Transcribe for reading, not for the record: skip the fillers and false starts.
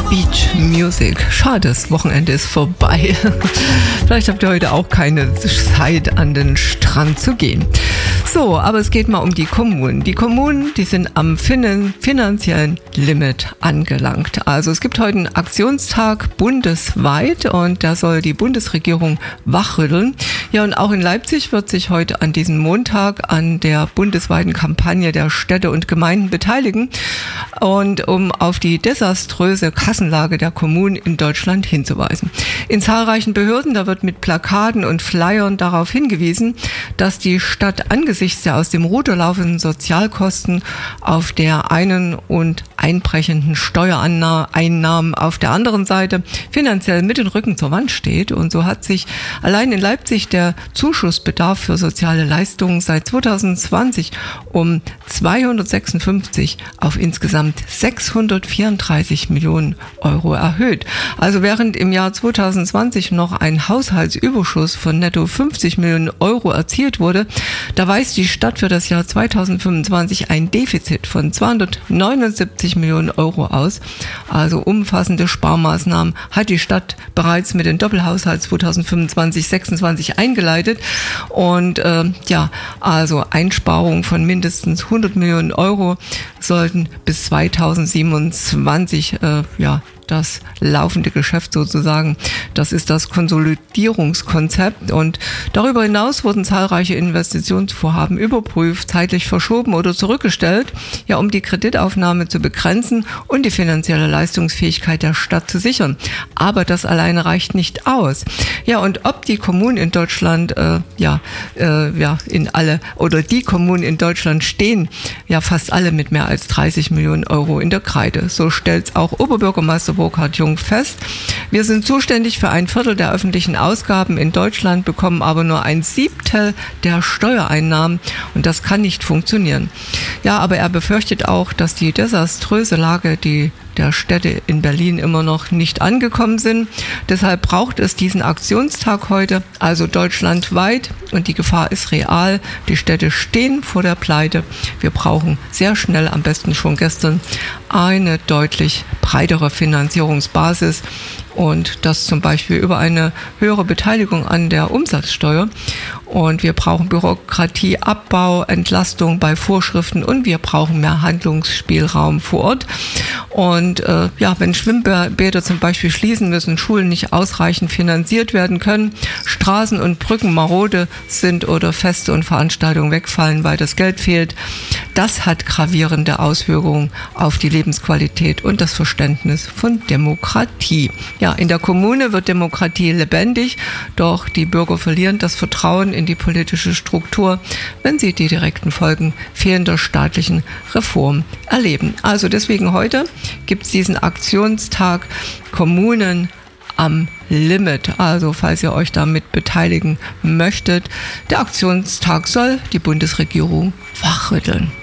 Beach Music. Schade, das Wochenende ist vorbei. Vielleicht habt ihr heute auch keine Zeit, an den Strand zu gehen. So, aber es geht mal um die Kommunen. Die Kommunen, die sind am finanziellen Limit angelangt. Also es gibt heute einen Aktionstag bundesweit und da soll die Bundesregierung wachrütteln. Ja, und auch in Leipzig wird sich heute an diesem Montag an der bundesweiten Kampagne der Städte und Gemeinden beteiligen und um auf die desaströse Kassenlage der Kommunen in Deutschland hinzuweisen. In zahlreichen Behörden, da wird mit Plakaten und Flyern darauf hingewiesen, dass die Stadt angesichts der aus dem Ruder laufenden Sozialkosten auf der einen und einbrechenden Steuereinnahmen auf der anderen Seite finanziell mit dem Rücken zur Wand steht. Und so hat sich allein in Leipzig der Zuschussbedarf für soziale Leistungen seit 2020 um 256 auf insgesamt 634 Millionen Euro erhöht. Also während im Jahr 2020 noch ein Haushaltsüberschuss von netto 50 Millionen Euro erzielt wurde, da weist die Stadt für das Jahr 2025 ein Defizit von 279 Millionen Euro aus. Also umfassende Sparmaßnahmen hat die Stadt bereits mit dem Doppelhaushalt 2025-26 eingeleitet und also Einsparungen von mindestens 100 Millionen Euro sollten bis 2027 das laufende Geschäft sozusagen. Das ist das Konsolidierungskonzept und darüber hinaus wurden zahlreiche Investitionsvorhaben überprüft, zeitlich verschoben oder zurückgestellt, um die Kreditaufnahme zu begrenzen und die finanzielle Leistungsfähigkeit der Stadt zu sichern. Aber das alleine reicht nicht aus. Ja, und ob die Kommunen in Deutschland die Kommunen in Deutschland stehen fast alle mit mehr als 30 Millionen Euro in der Kreide. So stellt auch Oberbürgermeister Burkhard Jung fest. Wir sind zuständig für 1/4 der öffentlichen Ausgaben in Deutschland, bekommen aber nur 1/7 der Steuereinnahmen und das kann nicht funktionieren. Ja, aber er befürchtet auch, dass die desaströse Lage der Städte in Berlin immer noch nicht angekommen sind. Deshalb braucht es diesen Aktionstag heute, also deutschlandweit, und die Gefahr ist real. Die Städte stehen vor der Pleite. Wir brauchen sehr schnell, am besten schon gestern, eine deutlich breitere Finanzierungsbasis und das zum Beispiel über eine höhere Beteiligung an der Umsatzsteuer. Und wir brauchen Bürokratieabbau, Entlastung bei Vorschriften und wir brauchen mehr Handlungsspielraum vor Ort. Und wenn Schwimmbäder zum Beispiel schließen müssen, Schulen nicht ausreichend finanziert werden können, Straßen und Brücken marode sind oder Feste und Veranstaltungen wegfallen, weil das Geld fehlt, das hat gravierende Auswirkungen auf die Lebensqualität und das Verständnis von Demokratie. Ja, in der Kommune wird Demokratie lebendig, doch die Bürger verlieren das Vertrauen in die politische Struktur, wenn sie die direkten Folgen fehlender staatlichen Reformen erleben. Also deswegen heute gibt es diesen Aktionstag Kommunen am Limit. Also falls ihr euch damit beteiligen möchtet, der Aktionstag soll die Bundesregierung wachrütteln.